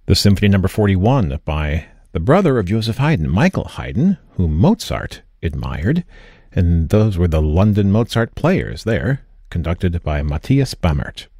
The Symphony Number 41 by the brother of Joseph Haydn, Michael Haydn, whom Mozart admired, and those were the London Mozart Players there, conducted by Matthias Bamert.